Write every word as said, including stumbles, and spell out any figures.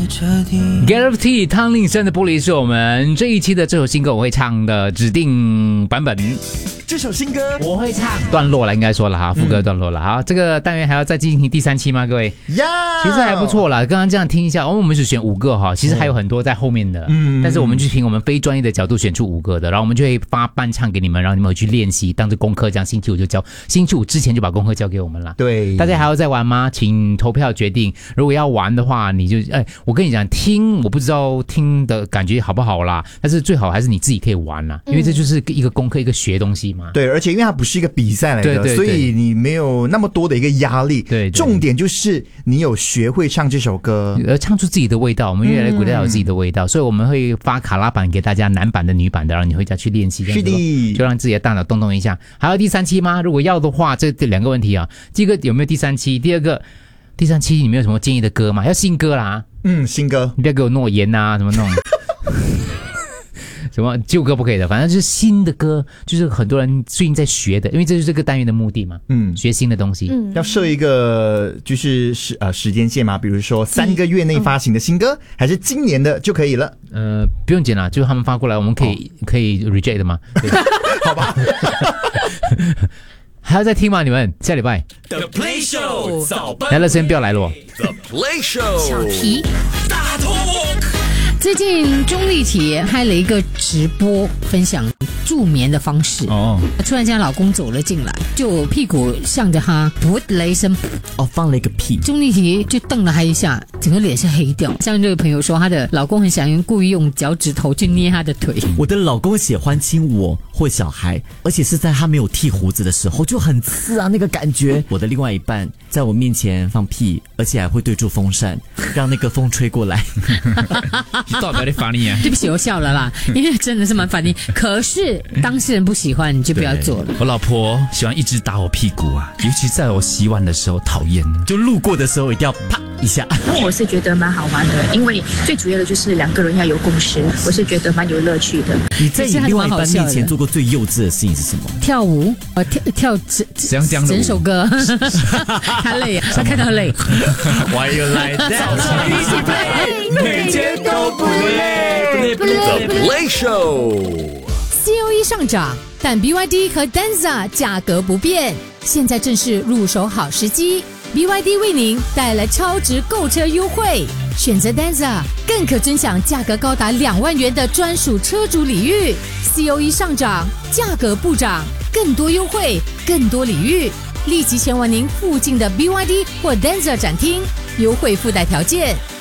Gravity 汤令山的玻璃是我们这一期的这首新歌我会唱的指定版本。 这首新歌我会唱段落了，应该说了哈，副歌段落了。好，这个单元还要再进行第三期吗？各位呀， 其实还不错啦。刚刚这样听一下，哦，我们是选五个哈，其实还有很多在后面的， 嗯， 但是我们就凭我们非专业的角度选出五个的，然后我们就会发伴唱给你们，然后你们回去练习，当着功课这样，星期五就交，星期五之前就把功课交给我们了。 对， 大家还要再玩吗？请投票决定。如果要玩的话，你就哎，我跟你讲，听我不知道听的感觉好不好啦，但是最好还是你自己可以玩啦，因为这就是一个功课，一个学东西嘛。 对，而且因为它不是一个比赛来的， 对对对， 所以你没有那么多的一个压力。 对，对， 重点就是你有学会唱这首歌， 呃，唱出自己的味道。我们越来越古代有自己的味道，嗯，所以我们会发卡拉版给大家，男版的、女版的，然后你回家去练习。 是的， 就让自己的大脑动动一下。还有第三期吗？如果要的话，这这两个问题啊，第一个有没有第三期？第二个，第三期你们有什么建议的歌吗？要新歌啦， 嗯，新歌， 你不要给我诺言啊，什么那种。什么旧歌不可以的，反正就是新的歌，就是很多人最近在学的，因为这就是这个单元的目的嘛。嗯，学新的东西。 嗯，要设一个就是时呃时间线嘛，比如说三个月内发行的新歌，嗯，还是今年的就可以了。 呃，不用剪了，就是他们发过来，我们可以，哦，可以 reject 的吗？ 好吧。 还要再听吗？你们下礼拜 The Play Show 早班来了，先不要来了。 The Play Show 小题大 talk。 最近钟丽缇开了一个直播，分享助眠的方式。哦，突然间老公走了进来，就屁股向着他噗了一声， 哦，放了一个屁。 钟丽缇就瞪了他一下，整个脸是黑掉。像这个朋友说，她的老公很想用故意用脚趾头去捏她的腿。 我的老公喜欢亲我或小孩，而且是在他没有剃胡子的时候，就很刺啊那个感觉。我的另外一半在我面前放屁，而且还会对住风扇，让那个风吹过来。 到底在烦你啊？ 对不起，我笑了啦，因为真的是蛮烦你。可是当事人不喜欢，你就不要做了。 我老婆喜欢一直打我屁股啊，尤其在我洗碗的时候，讨厌。 就路过的时候一定要啪一下。 我是觉得蛮好玩的，因为最主要的就是两个人要有共识，我是觉得蛮有乐趣的。 你在你另外一半面前做过最幼稚的事情是什么？ 跳舞，呃，跳跳整整首歌。他累啊，他看到累。 Why you like that？ 早上一起 play， 每天都不累。The Play Show。C O E 上涨，但 B Y D 和 Denza 价格不变，现在正是入手好时机。B Y D 为您带来超值购车优惠，选择 Denza 更可尊享价格高达两万元的专属车主礼遇。C O E 上涨，价格不涨，更多优惠，更多礼遇，立即前往您附近的 B Y D 或 Denza 展厅，优惠附带条件